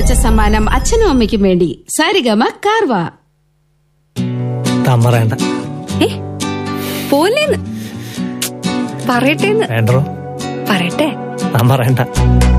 മികച്ച സമ്മാനം അച്ഛനും അമ്മയ്ക്കും വേണ്ടി സാരിഗമ കാർവ. പറയണ്ട. പോലേന്ന് പറയട്ടെ. പറയട്ടെ. പറയണ്ട.